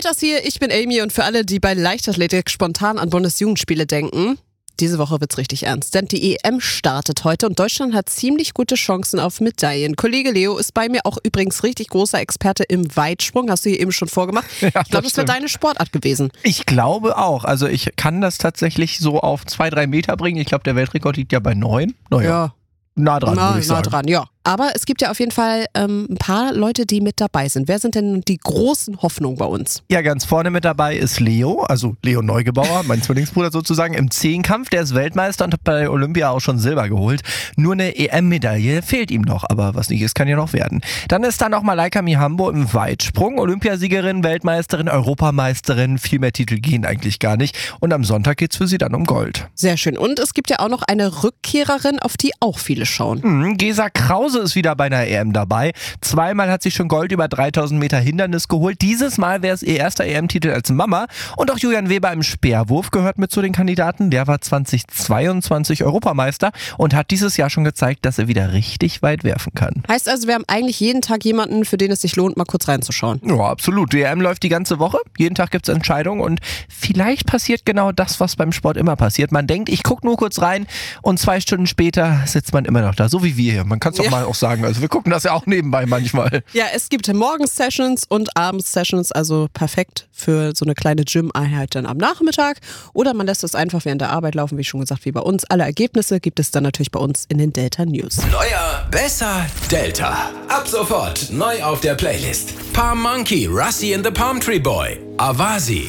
Peters hier, ich bin Amy und für alle, die bei Leichtathletik spontan an Bundesjugendspiele denken, diese Woche wird's richtig ernst, denn die EM startet heute und Deutschland hat ziemlich gute Chancen auf Medaillen. Kollege Leo ist bei mir auch übrigens richtig großer Experte im Weitsprung, hast du hier eben schon vorgemacht. Ja, ich glaube, das wäre deine Sportart gewesen. Ich glaube auch, also ich kann das tatsächlich so auf 2-3 Meter bringen. Ich glaube, der Weltrekord liegt ja bei 9. Ja. Nah dran, würde ich sagen. Nah dran, ja. Aber es gibt ja auf jeden Fall ein paar Leute, die mit dabei sind. Wer sind denn die großen Hoffnungen bei uns? Ja, ganz vorne mit dabei ist Leo, also Leo Neugebauer, mein Zwillingsbruder sozusagen, im Zehnkampf. Der ist Weltmeister und hat bei Olympia auch schon Silber geholt. Nur eine EM-Medaille fehlt ihm noch, aber was nicht ist, kann ja noch werden. Dann ist da noch Malaika Mihambo im Weitsprung. Olympiasiegerin, Weltmeisterin, Europameisterin. Viel mehr Titel gehen eigentlich gar nicht. Und am Sonntag geht's für sie dann um Gold. Sehr schön. Und es gibt ja auch noch eine Rückkehrerin, auf die auch viele schauen. Gesa Krause ist wieder bei einer EM dabei. Zweimal hat sie schon Gold über 3000 Meter Hindernis geholt. Dieses Mal wäre es ihr erster EM-Titel als Mama. Und auch Julian Weber im Speerwurf gehört mit zu den Kandidaten. Der war 2022 Europameister und hat dieses Jahr schon gezeigt, dass er wieder richtig weit werfen kann. Heißt also, wir haben eigentlich jeden Tag jemanden, für den es sich lohnt, mal kurz reinzuschauen. Ja, absolut. Die EM läuft die ganze Woche. Jeden Tag gibt es Entscheidungen und vielleicht passiert genau das, was beim Sport immer passiert. Man denkt, ich gucke nur kurz rein und 2 Stunden später sitzt man immer noch da. So wie wir hier. Man kann es doch mal auch sagen. Also wir gucken das ja auch nebenbei manchmal. Ja, es gibt Morgens-Sessions und Abends-Sessions, also perfekt für so eine kleine Gym-Einheit dann am Nachmittag. Oder man lässt es einfach während der Arbeit laufen, wie schon gesagt, wie bei uns. Alle Ergebnisse gibt es dann natürlich bei uns in den Delta News. Neuer, besser, Delta. Ab sofort neu auf der Playlist. Palm Monkey, Rusty and the Palm Tree Boy, Avasi.